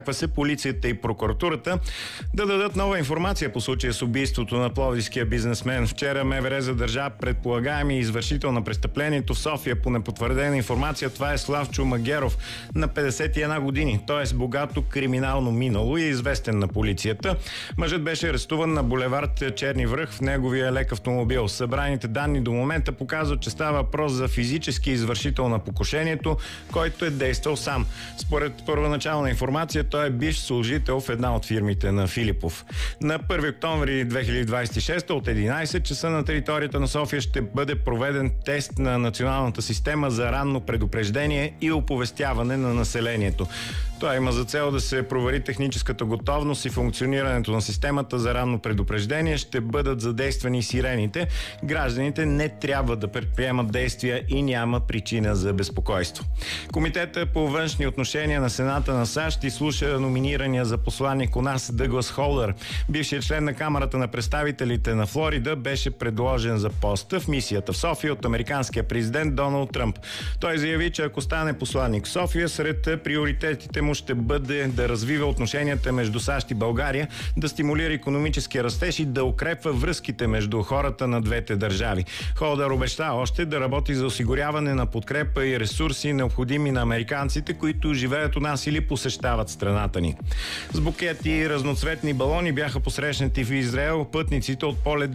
се полицията и прокуратурата да дадат нова информация по случая с убийството на пловдивския бизнесмен. Вчера МВР задържа предполагаеми извършител на престъплението в София по непотвърдена информация. Това е Славчо Магеров на 51 години. Той е с богато криминално минало и е известен на полицията. Мъжът беше арестуван на булевард Черни връх в неговия лек автомобил. Събраните данни до момента показват, че става въпрос за физически извършител на покушението, който е действал сам. Според първоначална информация, той е бивш служител в една от фирмите на Филипов. На 1 октомври 2026 от 11 часа на територията на София ще бъде проведен тест на националната система за ранно предупреждение и оповестяване на населението. Той има за цел да се провери техническата готовност и функционирането на системата за ранно предупреждение. Ще бъдат задействани сирените. Гражданите не трябва да предприемат действия и няма причина за безпокойство. Комитета по външни отношения на Сената на САЩ изслуша номинирания за посланник у нас Дъглас Холдър. Бившият член на Камарата на представителите на Флорида беше предложен за поста в мисията в София от американския президент Доналд Тръмп. Той заяви, че ако стане посланник в София, сред приоритетите му ще бъде да развива отношенията между САЩ и България, да стимулира икономическия растеж и да укрепва връзките между хората на двете държави. Холдър обеща още да работи за осигуряване на подкрепа и ресурси, необходими на американците, които живеят у нас или посещават страната ни. С букети и разноцветни балони бяха посрещнати в Израел пътниците от полет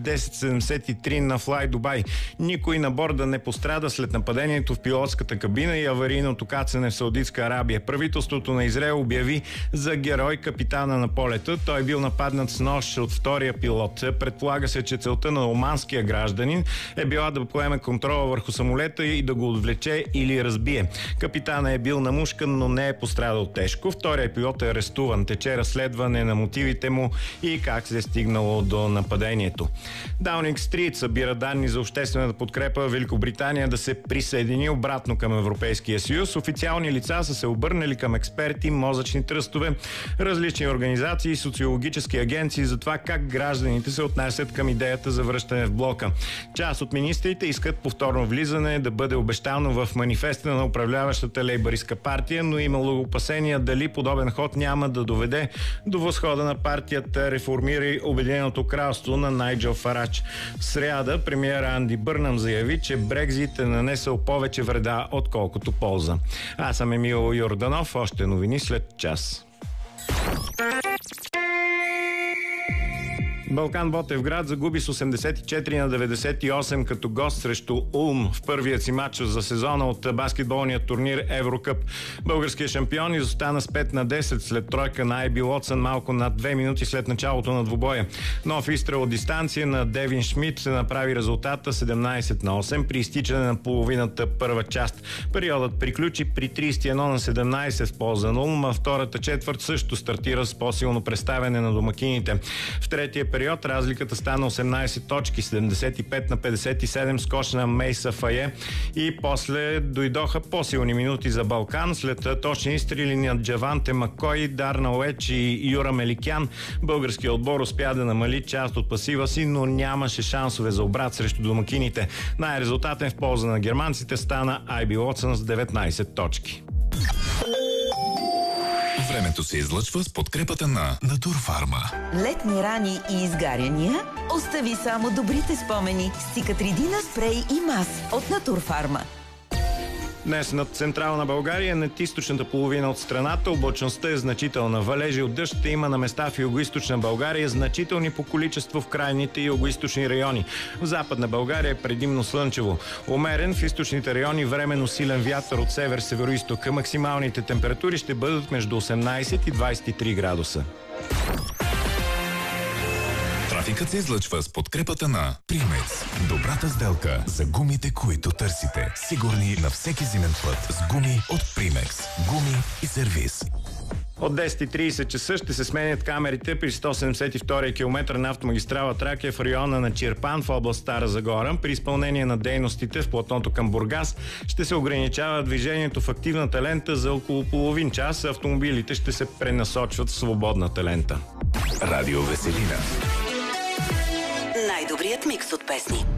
1073 на Fly Dubai. Никой на борда не пострада след нападението в пилотската кабина и аварийното кацане в Саудитска Арабия. Правителството на Израел обяви за герой капитана на полета. Той бил нападнат с нож от втория пилот. Предполага се, че целта на оманския гражданин е била да поеме контрола върху самолета и да го отвлече или разбие. Капитана е бил намушкан, но не е пострадал тежко. Вторият пилот е арестуван. Тече разследване на мотивите му и как се е стигнало до нападението. Даунинг Стрит събира данни за обществената подкрепа в Великобритания да се присъедини обратно към Европейския съюз. Официални лица са се обърнали към експерти, мозъчни тръстове, различни организации и социологически агенции за това как гражданите се отнасят към идеята за връщане в блока. Част от министрите искат повторно влизане да бъде обещано в манифеста на управляващата лейбъристка партия, но имало опасения дали подобен ход няма да доведе до възхода на партията Реформирай Обединеното кралство на Найджел Фарадж. В сряда премиера Анди Бърнам заяви, че Брекзит е нанесъл повече вреда, отколкото полза. Аз съм Емил Йорданов. Още новини след час. Балкан Ботевград загуби с 84-98 като гост срещу Улм в първият си матч за сезона от баскетболния турнир Еврокъп. Българският шампион изостана с 5-10 след тройка на Айби Лотсън малко над 2 минути след началото на двубоя. Нов изстрел от дистанция на Девин Шмидт се направи резултата 17-8 при изтичане на половината първа част. Периодът приключи при 31-17 в полза на Улм, а втората четвърт също стартира с по-силно представяне на домакините. В третия период разликата стана 18 точки, 75-57 скоч на Мейса Фае и после дойдоха по-силни минути за Балкан. След точни изстрели на Джаванте Макой, Дарна Уеч и Юра Меликян, българският отбор успя да намали част от пасива си, но нямаше шансове за обрат срещу домакините. Най-резултатен в полза на германците стана Айби Лотсън с 19 точки. Времето се излъчва с подкрепата на Натурфарма. Летни рани и изгаряния? Остави само добрите спомени с Цикатридина спрей и мас от Натурфарма. Днес над централна България, над източната половина от страната, облачността е значителна. Валежи от дъжд ще има на места в югоизточна България, значителни по количество в крайните югоизточни райони. В западна България е предимно слънчево. Умерен в източните райони временно силен вятър от север-североизток. Максималните температури ще бъдат между 18 и 23 градуса. Трафикът се излъчва с подкрепата на Примекс. Добрата сделка за гумите, които търсите. Сигурни на всеки зимен път с гуми от Примекс. Гуми и сервис. От 10:30 часа ще се сменят камерите при 172 км на автомагистрала Тракия в района на Чирпан в област Стара Загора. При изпълнение на дейностите в платното към Бургас ще се ограничава движението в активната лента за около половин час. Автомобилите ще се пренасочват в свободната лента. Радио Веселина. Най-добрият микс от песни.